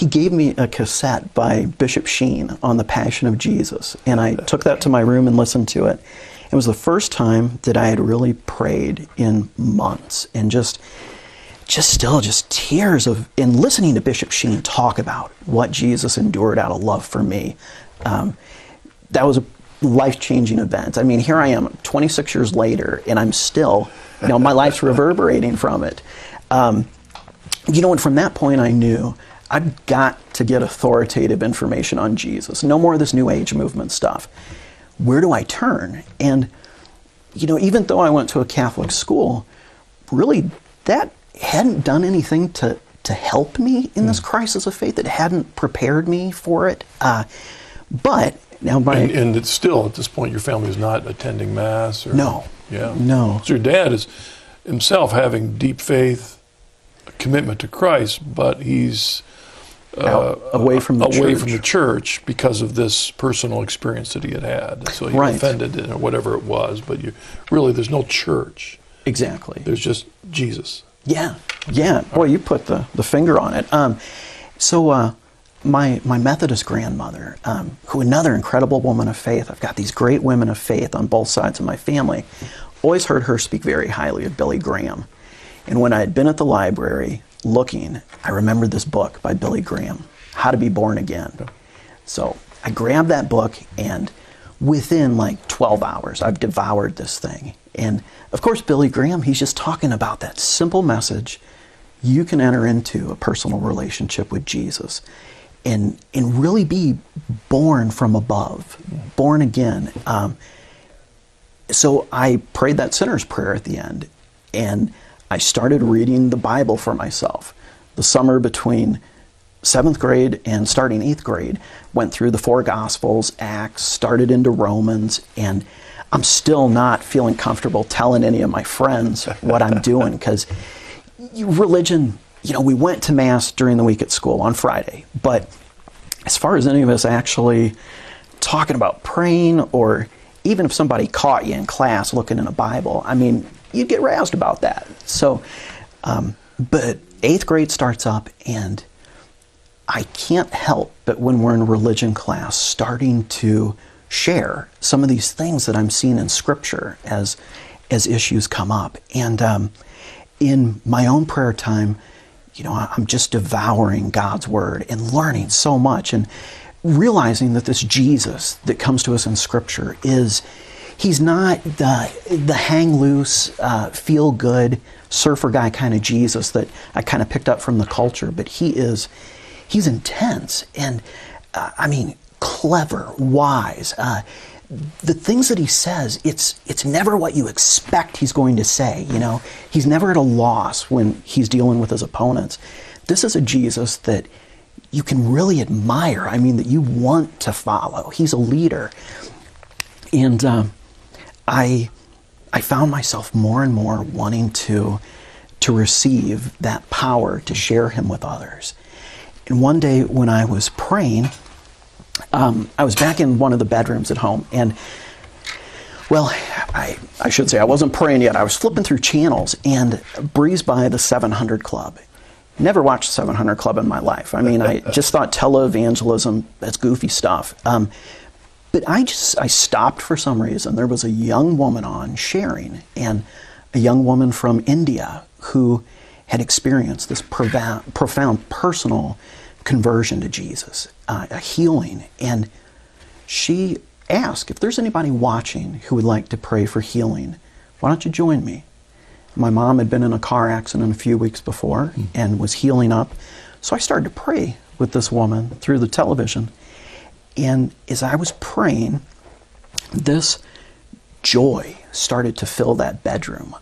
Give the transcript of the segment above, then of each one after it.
he gave me a cassette by Bishop Sheen on the Passion of Jesus, and I took that to my room and listened to it. It was the first time that I had really prayed in months, and just tears of, in listening to Bishop Sheen talk about what Jesus endured out of love for me. That was a life-changing event. I mean, here I am 26 years later, and I'm still, my life's reverberating from it. And from that point I knew I've got to get authoritative information on Jesus. No more of this New Age movement stuff. Where do I turn? And, even though I went to a Catholic school, really that hadn't done anything to help me in this crisis of faith. It hadn't prepared me for it. But now and it's still, at this point, your family is not attending Mass? Or, no. Yeah. No. So your dad is himself having deep faith, a commitment to Christ, but he's away from the church because of this personal experience that he had. So he offended it or whatever it was, but there's no church. Exactly. There's just Jesus. Yeah. Boy, you put the finger on it. My Methodist grandmother, who another incredible woman of faith, I've got these great women of faith on both sides of my family, always heard her speak very highly of Billy Graham. And when I had been at the library looking, I remembered this book by Billy Graham, How to Be Born Again. So I grabbed that book, and within 12 hours, I've devoured this thing. And of course, Billy Graham, he's just talking about that simple message. You can enter into a personal relationship with Jesus and really be born from above, born again. So I prayed that sinner's prayer at the end, and I started reading the Bible for myself. The summer between 7th grade and starting 8th grade, went through the 4 Gospels, Acts, started into Romans, and I'm still not feeling comfortable telling any of my friends what I'm doing, because religion, we went to Mass during the week at school on Friday, but as far as any of us actually talking about praying, or even if somebody caught you in class looking in a Bible, you'd get razzed about that. So, but 8th grade starts up, and I can't help but, when we're in religion class, starting to share some of these things that I'm seeing in Scripture as issues come up. And in my own prayer time, I'm just devouring God's Word and learning so much, and realizing that this Jesus that comes to us in Scripture he's not the hang loose, feel good, surfer guy kind of Jesus that I kind of picked up from the culture, but he's intense and clever, wise. The things that he says, it's never what you expect he's going to say. He's never at a loss when he's dealing with his opponents. This is a Jesus that you can really admire. That you want to follow. He's a leader, and I found myself more and more wanting to receive that power to share him with others. And one day when I was praying, I was back in one of the bedrooms at home, and I should say I wasn't praying yet. I was flipping through channels and breezed by the 700 Club. Never watched 700 Club in my life. I just thought televangelism, that's goofy stuff. But I stopped for some reason. There was a young woman on sharing, and a young woman from India who had experienced this profound personal conversion to Jesus, a healing. And she asked, if there's anybody watching who would like to pray for healing, why don't you join me? My mom had been in a car accident a few weeks before and was healing up. So I started to pray with this woman through the television. And as I was praying, this joy started to fill that bedroom.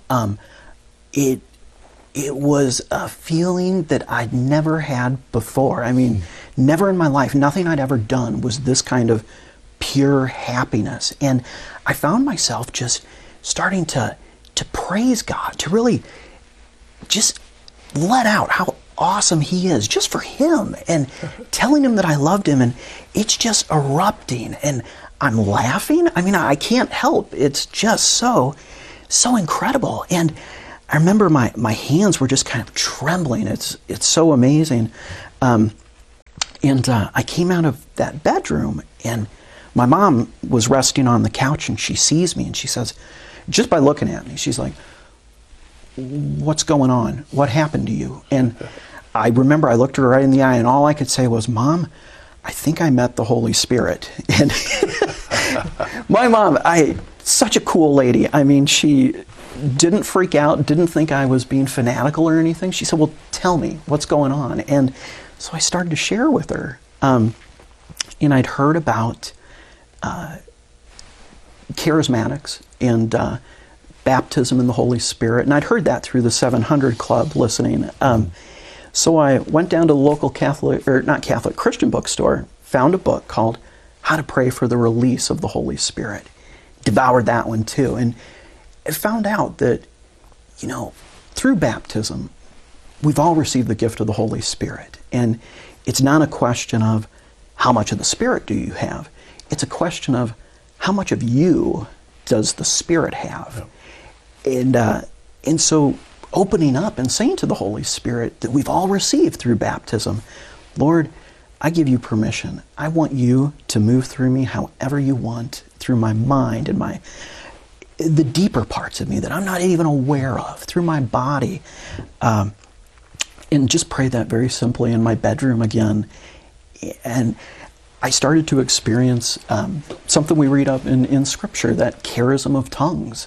It was a feeling that I'd never had before. Never in my life, nothing I'd ever done was this kind of pure happiness. And I found myself just starting to praise God, to really just let out how awesome he is, just for him, and telling him that I loved him, and it's just erupting, and I'm laughing. I can't help. It's just so incredible. And I remember my hands were just kind of trembling. It's so amazing. And I came out of that bedroom, and my mom was resting on the couch, and she sees me, and she says, just by looking at me, she's like, "What's going on? What happened to you?" And I remember I looked her right in the eye, and all I could say was, "Mom, I think I met the Holy Spirit." And my mom, such a cool lady. I mean, she didn't freak out, didn't think I was being fanatical or anything. She said, "Well, tell me, what's going on?" And so I started to share with her. And I'd heard about charismatics and baptism in the Holy Spirit, and I'd heard that through the 700 Club listening. So I went down to the local Christian bookstore, found a book called How to Pray for the Release of the Holy Spirit. Devoured that one too, and I found out that, through baptism, we've all received the gift of the Holy Spirit. And it's not a question of how much of the Spirit do you have. It's a question of how much of you does the Spirit have. Yeah. And so opening up and saying to the Holy Spirit that we've all received through baptism, "Lord, I give you permission. I want you to move through me however you want, through my mind and the deeper parts of me that I'm not even aware of, through my body." And just pray that very simply in my bedroom again. And I started to experience something we read up in Scripture, that charism of tongues.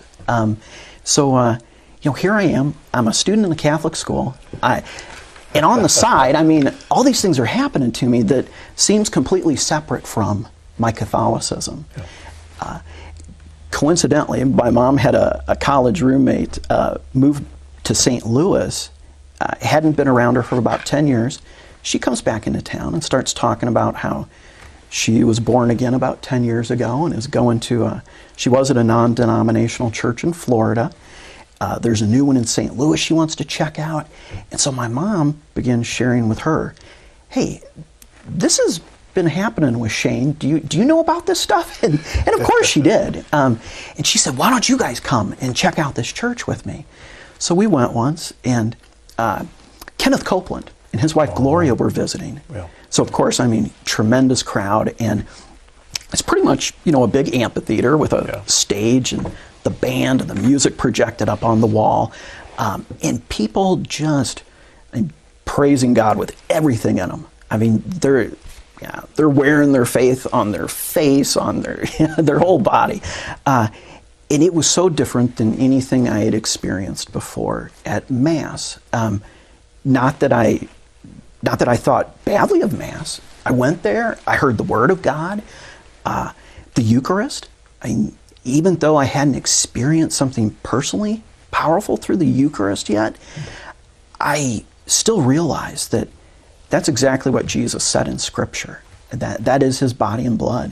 So here I am. I'm a student in a Catholic school. And on the side, all these things are happening to me that seems completely separate from my Catholicism. Yeah. Coincidentally, my mom had a college roommate, moved to St. Louis, hadn't been around her for about 10 years. She comes back into town and starts talking about how she was born again about 10 years ago and is going to, she was at a non-denominational church in Florida. There's a new one in St. Louis she wants to check out. And so my mom began sharing with her, "Hey, this has been happening with Shane. Do you know about this stuff?" And of course she did. And she said, "Why don't you guys come and check out this church with me?" So we went once, and Kenneth Copeland and his wife Gloria were visiting. Yeah. So of course, tremendous crowd, and it's pretty much, a big amphitheater with a stage and the band and the music projected up on the wall. And people just praising God with everything in them. They're wearing their faith on their face, on their whole body. And it was so different than anything I had experienced before at Mass. Not that I thought badly of Mass. I went there, I heard the Word of God, the Eucharist. Even though I hadn't experienced something personally powerful through the Eucharist yet, I still realized that that's exactly what Jesus said in Scripture. That is His body and blood.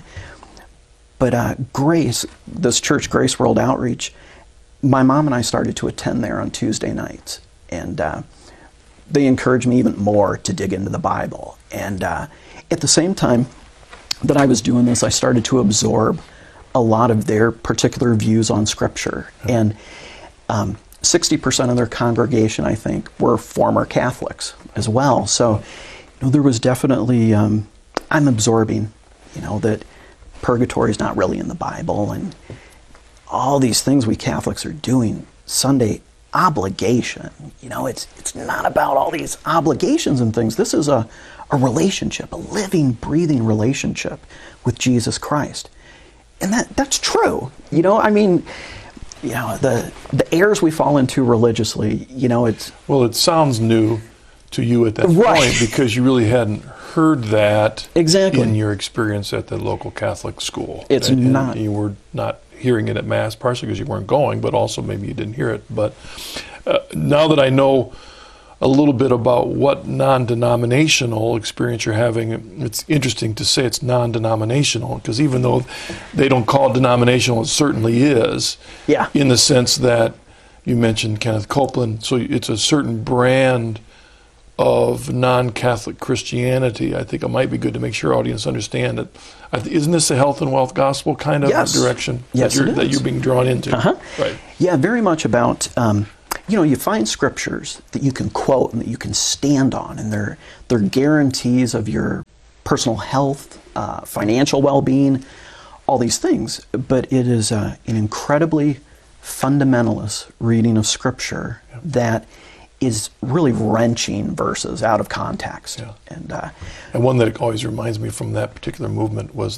But Grace, this church, Grace World Outreach, my mom and I started to attend there on Tuesday nights. And they encouraged me even more to dig into the Bible. And at the same time that I was doing this, I started to absorb a lot of their particular views on Scripture. And 60% of their congregation, I think, were former Catholics as well. So there was definitely, I'm absorbing, that purgatory is not really in the Bible, and all these things we Catholics are doing, Sunday obligation, it's not about all these obligations and things. This is a relationship, a living, breathing relationship with Jesus Christ. And that's true. The errors we fall into religiously, it's... Well, it sounds new to you at that point because you really hadn't heard that exactly in your experience at the local Catholic school. It's not. And you were not hearing it at Mass, partially because you weren't going, but also maybe you didn't hear it. But now that I know a little bit about what non-denominational experience you're having, it's interesting to say it's non-denominational, because even though they don't call it denominational, it certainly is. Yeah. In the sense that you mentioned Kenneth Copeland, so it's a certain brand of non-Catholic Christianity. I think it might be good to make sure our audience understand that. Isn't this a health and wealth gospel kind of direction that you're being drawn into? Uh-huh. Right. Yeah, very much about, you find scriptures that you can quote and that you can stand on, and they're guarantees of your personal health, financial well-being, all these things. But it is an incredibly fundamentalist reading of Scripture that is really wrenching verses out of context. Yeah. And one that always reminds me from that particular movement was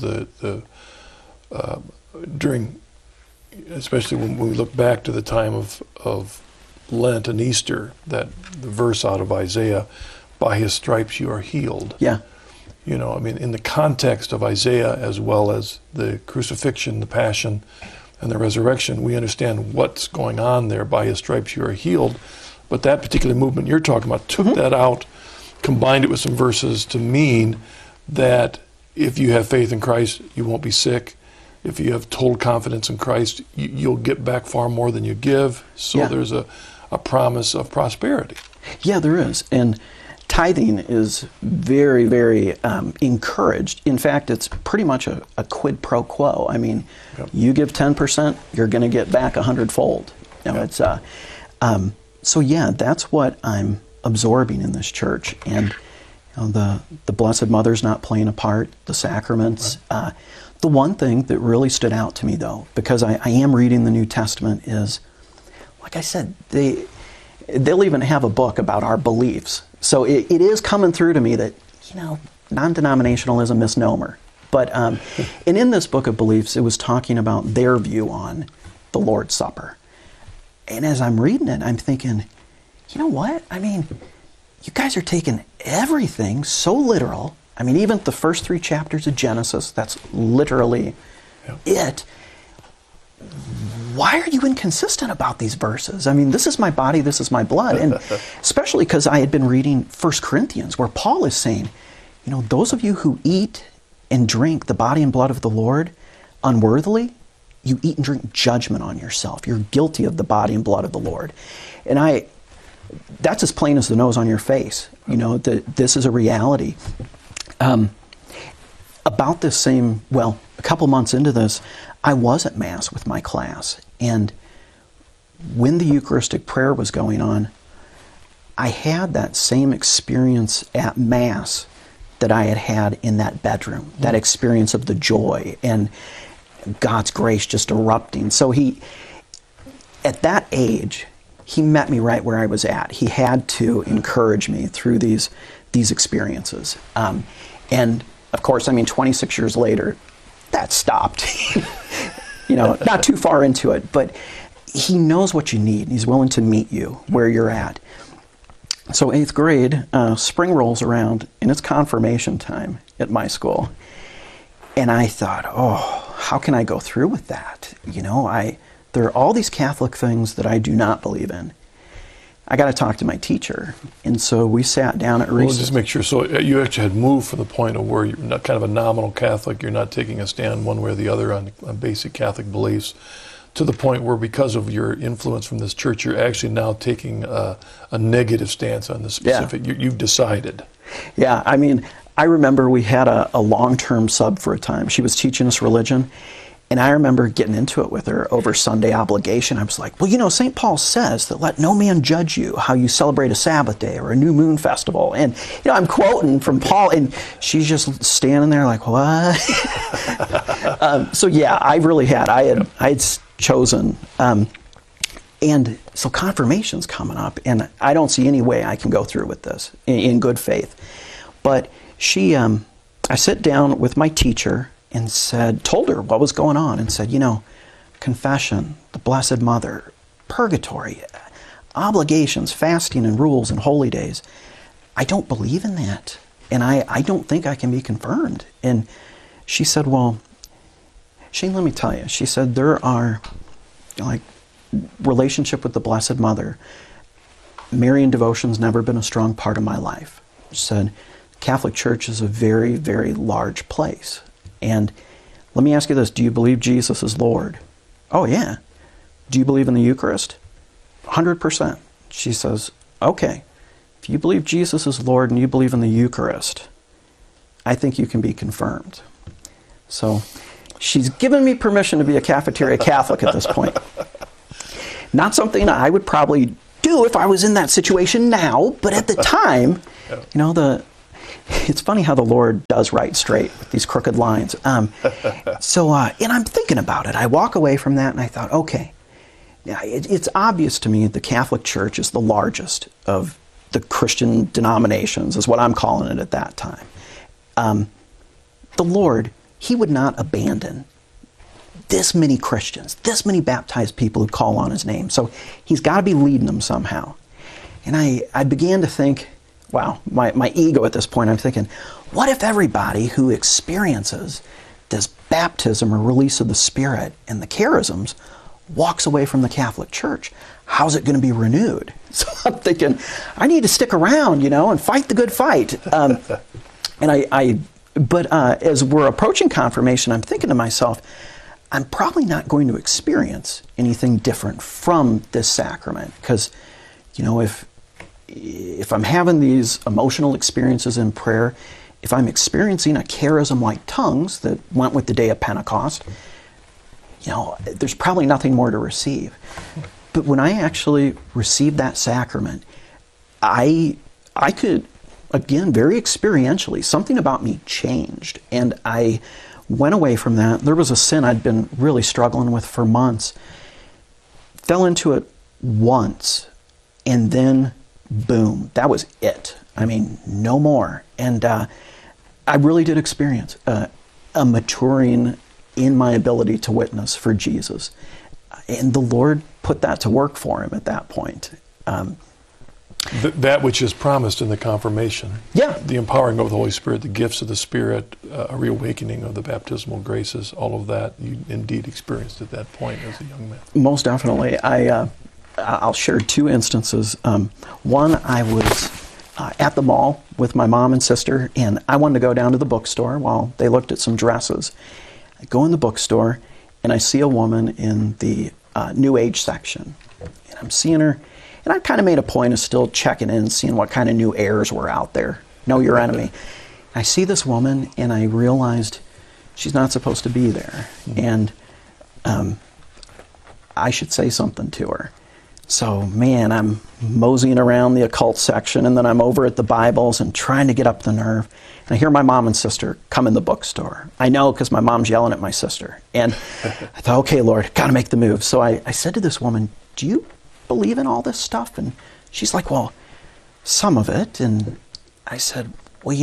during, especially when we look back to the time of Lent and Easter, that the verse out of Isaiah, "By his stripes you are healed." Yeah. You know, I mean, in the context of Isaiah as well as the crucifixion, the passion, and the resurrection, we understand what's going on there. By his stripes you are healed. But that particular movement you're talking about took that out, combined it with some verses to mean that if you have faith in Christ, you won't be sick. If you have total confidence in Christ, you'll get back far more than you give. So there's a promise of prosperity. Yeah, there is. And tithing is very, very encouraged. In fact, it's pretty much a quid pro quo. I mean, you give 10%, you're going to get back 100-fold. You know, it's so yeah, that's what I'm absorbing in this church. And you know, the Blessed Mother's not playing a part, the sacraments. Right. The one thing that really stood out to me, though, because I am reading the New Testament, is, like I said, they'll even have a book about our beliefs. So it is coming through to me that, you know, non-denominational is a misnomer. But and in this book of beliefs, it was talking about their view on the Lord's Supper. And as I'm reading it, I'm thinking, you know what? I mean, you guys are taking everything so literal. I mean, even the first 3 chapters of Genesis, that's literally it. Why are you inconsistent about these verses? I mean, this is my body, this is my blood. And especially because I had been reading 1 Corinthians, where Paul is saying, you know, those of you who eat and drink the body and blood of the Lord unworthily, you eat and drink judgment on yourself. You're guilty of the body and blood of the Lord. And that's as plain as the nose on your face, you know, that this is a reality. About this same, well, a couple months into this, I was at Mass with my class. And when the Eucharistic prayer was going on, I had that same experience at Mass that I had had in that bedroom, that experience of the joy and God's grace just erupting. So at that age, he met me right where I was at. He had to encourage me through these experiences. And of course, I mean, 26 years later, that stopped. You know, not too far into it, but he knows what you need. He's willing to meet you where you're at. So 8th grade, spring rolls around, and it's confirmation time at my school. And I thought, oh, how can I go through with that? You know, there are all these Catholic things that I do not believe in. I got to talk to my teacher. And so we sat down at recess. Well, just make sure. So you actually had moved from the point of where you're not kind of a nominal Catholic, you're not taking a stand one way or the other on basic Catholic beliefs, to the point where, because of your influence from this church, you're actually now taking a negative stance on the specific. You've decided. Yeah, I mean, I remember we had a long-term sub for a time. She was teaching us religion. And I remember getting into it with her over Sunday obligation. I was like, well, you know, St. Paul says that let no man judge you how you celebrate a Sabbath day or a new moon festival. And, you know, I'm quoting from Paul, and she's just standing there like, what? So, yeah, I really had. I had chosen. And so confirmation's coming up, and I don't see any way I can go through with this in good faith. But I sit down with my teacher and told her what was going on, and said, you know, confession, the Blessed Mother, purgatory, obligations, fasting and rules and holy days. I don't believe in that. And I don't think I can be confirmed. And she said, well, Shane, let me tell you. She said, there are, like, relationship with the Blessed Mother. Marian devotion's never been a strong part of my life. She said, Catholic Church is a very, very large place. And let me ask you this, do you believe Jesus is Lord? Oh, yeah. Do you believe in the Eucharist? 100%. She says, okay, if you believe Jesus is Lord and you believe in the Eucharist, I think you can be confirmed. So she's given me permission to be a cafeteria Catholic at this point. Not something I would probably do if I was in that situation now, but at the time, you know, it's funny how the Lord does right straight with these crooked lines. And I'm thinking about it. I walk away from that and I thought, okay, yeah, it's obvious to me the Catholic Church is the largest of the Christian denominations, is what I'm calling it at that time. The Lord, He would not abandon this many Christians, this many baptized people who call on His name. So He's got to be leading them somehow. And I began to think, wow, my ego at this point, I'm thinking, what if everybody who experiences this baptism or release of the Spirit and the charisms walks away from the Catholic Church? How's it going to be renewed? So I'm thinking, I need to stick around, and fight the good fight. But as we're approaching confirmation, I'm thinking to myself, I'm probably not going to experience anything different from this sacrament, because, if I'm having these emotional experiences in prayer, if I'm experiencing a charism like tongues that went with the day of Pentecost, there's probably nothing more to receive. But when I actually received that sacrament, I could, again, very experientially, something about me changed. And I went away from that. There was a sin I'd been really struggling with for months. Fell into it once, and then boom, that was it. I mean, no more. And I really did experience a maturing in my ability to witness for Jesus. And the Lord put that to work for Him at that point. That which is promised in the confirmation. Yeah. The empowering of the Holy Spirit, the gifts of the Spirit, a reawakening of the baptismal graces, all of that you indeed experienced at that point as a young man. Most definitely. I'll share two instances. One, I was at the mall with my mom and sister, and I wanted to go down to the bookstore while they looked at some dresses. I go in the bookstore, and I see a woman in the New Age section. And I'm seeing her, and I kind of made a point of still checking in, seeing what kind of new airs were out there. Know your enemy. I see this woman, and I realized she's not supposed to be there. And I should say something to her. So, man, I'm moseying around the occult section, and then I'm over at the Bibles and trying to get up the nerve. And I hear my mom and sister come in the bookstore. I know because my mom's yelling at my sister. And I thought, okay, Lord, got to make the move. So I said to this woman, do you believe in all this stuff? And she's like, well, some of it. And I said, well,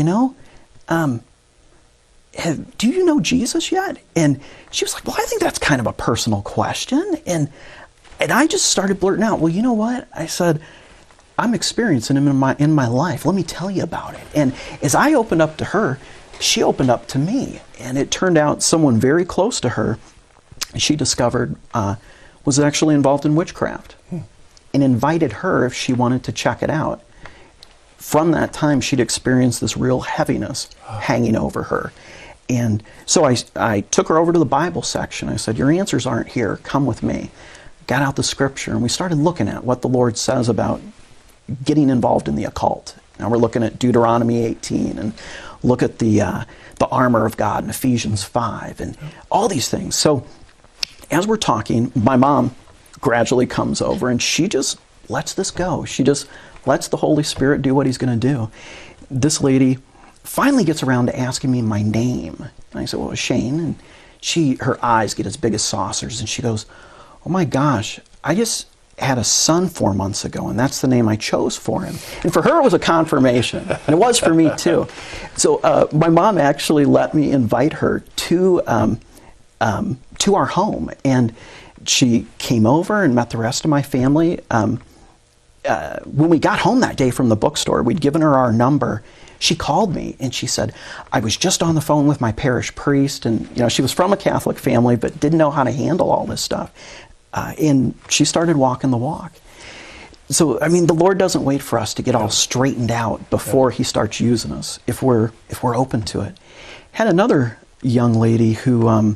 do you know Jesus yet? And she was like, well, I think that's kind of a personal question. And I just started blurting out, well, you know what? I said, I'm experiencing Him in my life. Let me tell you about it. And as I opened up to her, she opened up to me. And it turned out someone very close to her, she discovered, was actually involved in witchcraft, and invited her if she wanted to check it out. From that time, she'd experienced this real heaviness hanging over her. And so I took her over to the Bible section. I said, your answers aren't here. Come with me. Got out the scripture, and we started looking at what the Lord says about getting involved in the occult. Now we're looking at Deuteronomy 18, and look at the armor of God in Ephesians 5, and all these things. So as we're talking, my mom gradually comes over, and she just lets this go. She just lets the Holy Spirit do what He's going to do. This lady finally gets around to asking me my name. And I said, well, Shane. And her eyes get as big as saucers, and she goes, oh my gosh, I just had a son 4 months ago, and that's the name I chose for him. And for her, it was a confirmation, and it was for me too. So my mom actually let me invite her to our home, and she came over and met the rest of my family. When we got home that day from the bookstore, we'd given her our number. She called me and she said, I was just on the phone with my parish priest, and she was from a Catholic family but didn't know how to handle all this stuff. And she started walking the walk. So, I mean, the Lord doesn't wait for us to get all straightened out before He starts using us, if we're open to it. Had another young lady who,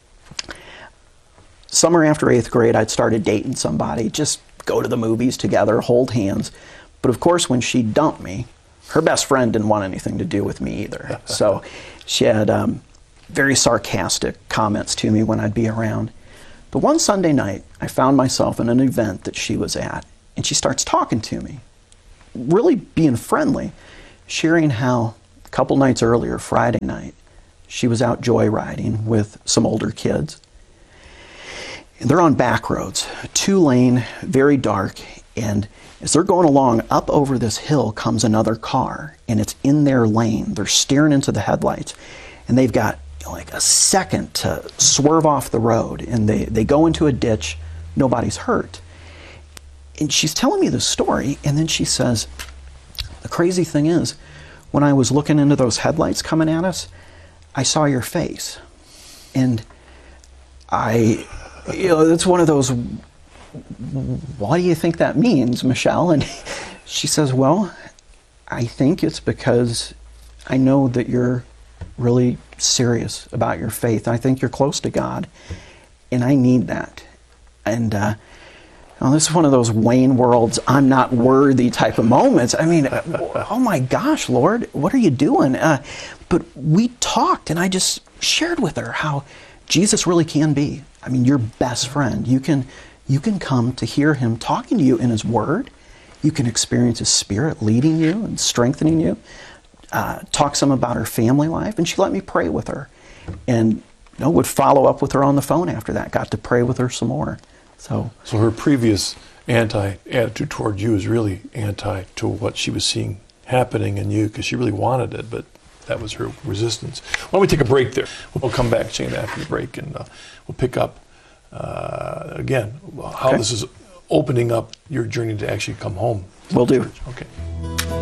summer after 8th grade, I'd started dating somebody, just go to the movies together, hold hands. But of course, when she dumped me, her best friend didn't want anything to do with me either. So she had very sarcastic comments to me when I'd be around. But one Sunday night, I found myself in an event that she was at, and she starts talking to me, really being friendly, sharing how A couple nights earlier, Friday night, she was out joyriding with some older kids. And they're on back roads, 2-lane, very dark, and as they're going along, up over this hill comes another car, and it's in their lane. They're staring into the headlights, and they've got like a second to swerve off the road, and they go into a ditch. Nobody's hurt. And she's telling me the story, and then she says, the crazy thing is, when I was looking into those headlights coming at us, I saw your face. And it's one of those, what do you think that means, Michelle? And she says, well, I think it's because I know that you're really serious about your faith. I think you're close to God, and I need that. And this is one of those Wayne Worlds, I'm not worthy type of moments. I mean, oh my gosh, Lord, what are you doing? But we talked, and I just shared with her how Jesus really can be, I mean, your best friend. You can come to hear him talking to you in his word. You can experience his spirit leading you and strengthening you. Talk some about her family life, and she let me pray with her. And would follow up with her on the phone after that, got to pray with her some more. So her previous anti-attitude toward you is really anti to what she was seeing happening in you, because she really wanted it, but that was her resistance. Why don't we take a break there? We'll come back, Shane, after the break, and we'll pick up again how this is opening up your journey to actually come home. Will do. Okay.